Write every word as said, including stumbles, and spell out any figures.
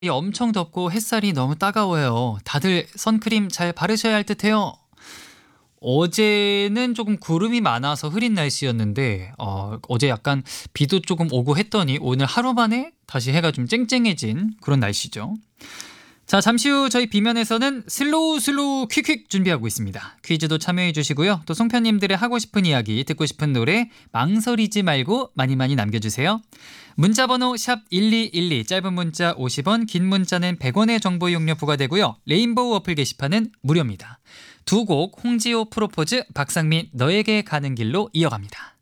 이 엄청 덥고 햇살이 너무 따가워요. 다들 선크림 잘 바르셔야 할 듯해요. 어제는 조금 구름이 많아서 흐린 날씨였는데 어, 어제 약간 비도 조금 오고 했더니 오늘 하루 만에 다시 해가 좀 쨍쨍해진 그런 날씨죠. 자, 잠시 후 저희 비면에서는 슬로우 슬로우 퀵퀵 준비하고 있습니다. 퀴즈도 참여해 주시고요. 또 송편님들의 하고 싶은 이야기, 듣고 싶은 노래 망설이지 말고 많이 많이 남겨주세요. 문자번호 샵 일이일이, 짧은 문자 오십 원, 긴 문자는 백 원의 정보 이용료 부과되고요. 레인보우 어플 게시판은 무료입니다. 두 곡 홍지호 프로포즈, 박상민 너에게 가는 길로 이어갑니다.